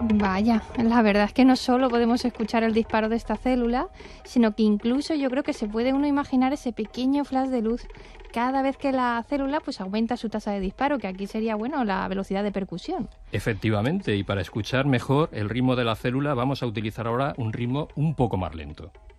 Vaya, la verdad es que no solo podemos escuchar el disparo de esta célula, sino que incluso yo creo que se puede uno imaginar ese pequeño flash de luz cada vez que la célula pues aumenta su tasa de disparo, que aquí sería, bueno, la velocidad de percusión. Efectivamente, y para escuchar mejor el ritmo de la célula vamos a utilizar ahora un ritmo un poco más lento.